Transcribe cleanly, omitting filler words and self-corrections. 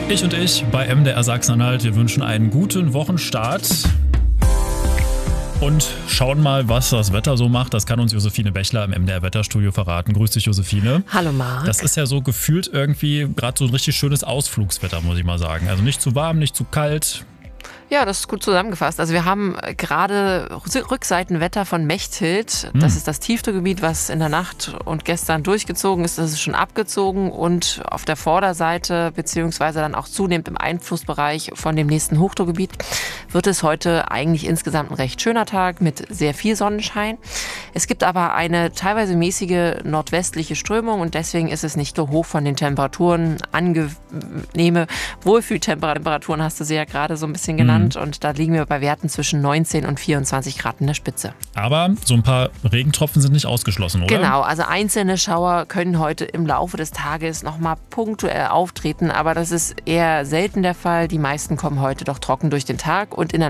Ich und ich bei MDR Sachsen-Anhalt. Wir wünschen einen guten Wochenstart und schauen mal, was das Wetter so macht. Das kann uns Josephine Bechler im MDR Wetterstudio verraten. Grüß dich, Josephine. Hallo, Marc. Das ist ja so gefühlt irgendwie gerade so ein richtig schönes Ausflugswetter, muss ich mal sagen. Also nicht zu warm, nicht zu kalt. Ja, das ist gut zusammengefasst. Also wir haben gerade Rückseitenwetter von Mechthild. Das ist das Tiefdruckgebiet, was in der Nacht und gestern durchgezogen ist. Das ist schon abgezogen und auf der Vorderseite beziehungsweise dann auch zunehmend im Einflussbereich von dem nächsten Hochdruckgebiet wird es heute eigentlich insgesamt ein recht schöner Tag mit sehr viel Sonnenschein. Es gibt aber eine teilweise mäßige nordwestliche Strömung und deswegen ist es nicht so hoch von den Temperaturen. Angenehme Wohlfühltemperaturen hast du sie ja gerade so ein bisschen genannt. Und da liegen wir bei Werten zwischen 19 und 24 Grad in der Spitze. Aber so ein paar Regentropfen sind nicht ausgeschlossen, oder? Genau, also einzelne Schauer können heute im Laufe des Tages nochmal punktuell auftreten, aber das ist eher selten der Fall. Die meisten kommen heute doch trocken durch den Tag und in der